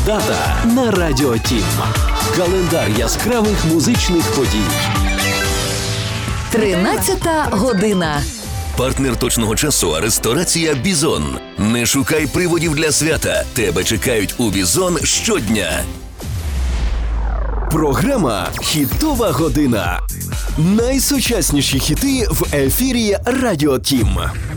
Дата на Радіо Тім. Календар яскравих музичних подій. 13-та година. Партнер точного часу – ресторація «Бізон». Не шукай приводів для свята. Тебе чекають у «Бізон» щодня. Програма «Хітова година». Найсучасніші хіти в ефірі Радіо Тім.